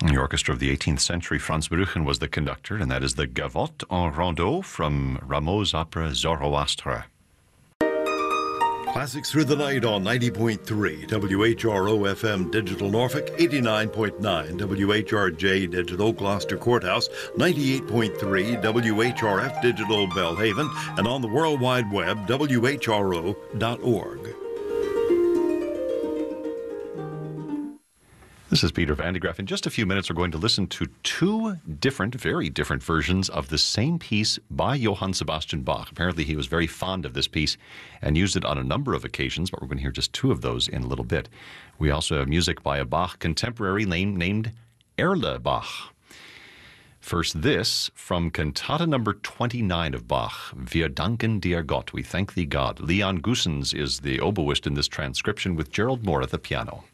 The orchestra of the 18th century, Franz Brüchen was the conductor, and that is the Gavotte en Rondeau from Rameau's opera Zoroastre. Classics through the night on 90.3 WHRO FM Digital Norfolk, 89.9 WHRJ Digital Gloucester Courthouse, 98.3 WHRF Digital Belhaven, and on the World Wide Web, WHRO.org. This is Peter Van de Graaff. In just a few minutes, we're going to listen to two different, very different versions of the same piece by Johann Sebastian Bach. Apparently, he was very fond of this piece and used it on a number of occasions, but we're going to hear just two of those in a little bit. We also have music by a Bach contemporary named Erlebach. First, this from Cantata number 29 of Bach, Wir danken dir Gott, we thank thee God. Leon Goossens is the oboist in this transcription with Gerald Moore at the piano.